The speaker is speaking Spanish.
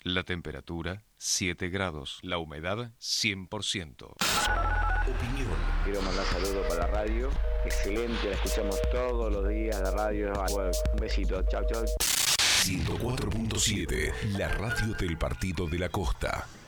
La temperatura 7 grados. La humedad 100%. Opinión. Quiero mandar saludos para la radio. Excelente, la escuchamos todos los días, la radio. Un besito, chau, chau. 104.7, la radio del Partido de la Costa.